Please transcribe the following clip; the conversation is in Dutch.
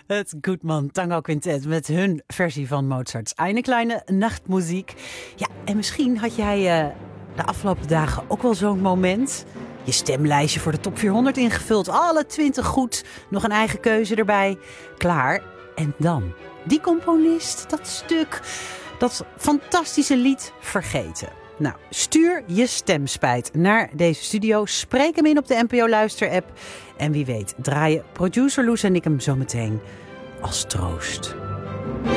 Het Goodman Tango Quintet met hun versie van Mozart's Eine kleine Nachtmuziek. Ja, en misschien had jij de afgelopen dagen ook wel zo'n moment. Je stemlijstje voor de top 400 ingevuld. Alle 20 goed. Nog een eigen keuze erbij. Klaar. En dan die componist, dat stuk, dat fantastische lied vergeten. Nou, stuur je stemspijt naar deze studio. Spreek hem in op de NPO Luister app. En wie weet draaien producer Loes en ik hem zo meteen als troost.